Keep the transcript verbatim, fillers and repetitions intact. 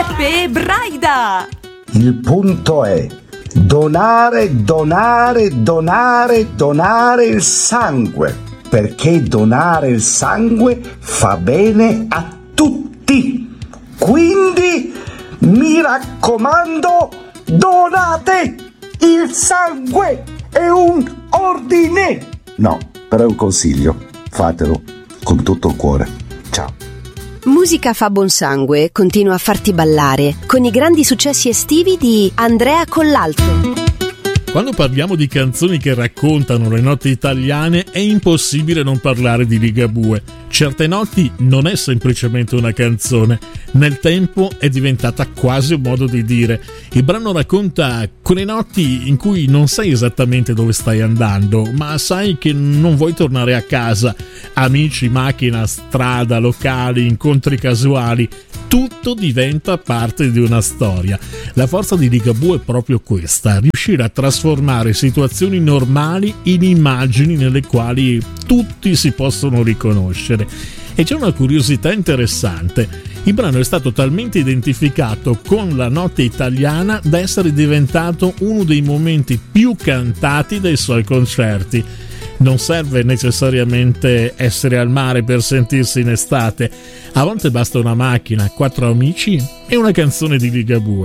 Beppe e Braida. Il punto è donare, donare, donare, donare il sangue, perché donare il sangue fa bene a tutti. Quindi mi raccomando, donate il sangue, è un ordine. No, però è un consiglio, fatelo con tutto il cuore. Ciao. Musica fa buon sangue continua a farti ballare con i grandi successi estivi di Andrea Collalto. Quando parliamo di canzoni che raccontano le notti italiane è impossibile non parlare di Ligabue. Certe notti non è semplicemente una canzone, nel tempo è diventata quasi un modo di dire. Il brano racconta quelle notti in cui non sai esattamente dove stai andando, ma sai che non vuoi tornare a casa. Amici, macchina, strada, locali, incontri casuali, tutto diventa parte di una storia. La forza di Ligabue è proprio questa, riuscire a trasformare situazioni normali in immagini nelle quali tutti si possono riconoscere. E c'è una curiosità interessante: il brano è stato talmente identificato con la notte italiana da essere diventato uno dei momenti più cantati dei suoi concerti. Non serve necessariamente essere al mare per sentirsi in estate, a volte basta una macchina, quattro amici e una canzone di Ligabue.